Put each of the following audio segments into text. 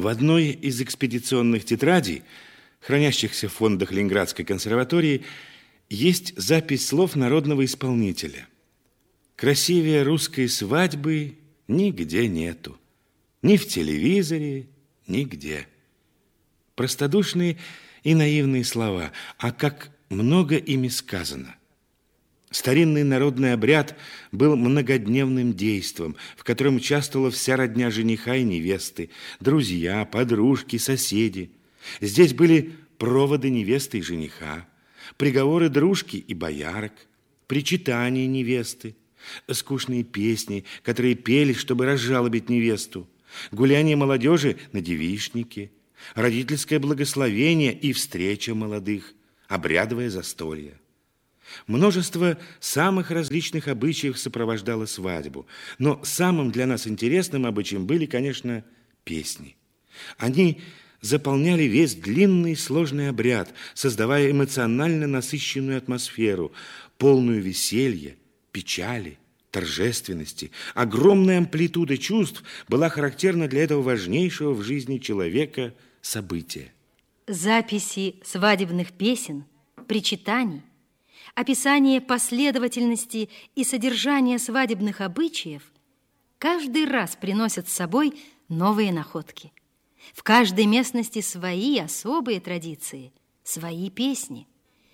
В одной из экспедиционных тетрадей, хранящихся в фондах Ленинградской консерватории, есть запись слов народного исполнителя. Красивее русской свадьбы нигде нету. Ни в телевизоре, нигде. Простодушные и наивные слова, а как много ими сказано. Старинный народный обряд был многодневным действом, в котором участвовала вся родня жениха и невесты, друзья, подружки, соседи. Здесь были проводы невесты и жениха, приговоры дружки и боярок, причитания невесты, скучные песни, которые пели, чтобы разжалобить невесту, гуляние молодежи на девичнике, родительское благословение и встреча молодых, обрядовое застолье. Множество самых различных обычаев сопровождало свадьбу, но самым для нас интересным обычаем были, конечно, песни. Они заполняли весь длинный и сложный обряд, создавая эмоционально насыщенную атмосферу, полную веселья, печали, торжественности. Огромная амплитуда чувств была характерна для этого важнейшего в жизни человека события. Записи свадебных песен, причитаний, описание последовательности и содержания свадебных обычаев каждый раз приносят с собой новые находки. В каждой местности свои особые традиции, свои песни.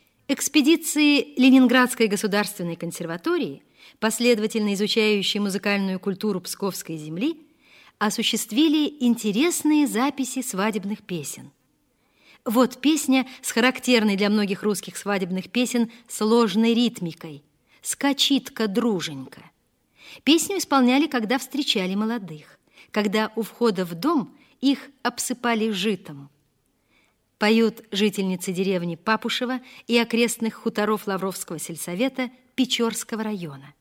Экспедиции Ленинградской государственной консерватории, последовательно изучающие музыкальную культуру Псковской земли, осуществили интересные записи свадебных песен. Вот песня с характерной для многих русских свадебных песен сложной ритмикой «Скачит-ка, друженька». Песню исполняли, когда встречали молодых, когда у входа в дом их обсыпали житом. Поют жительницы деревни Папушева и окрестных хуторов Лавровского сельсовета Печорского района.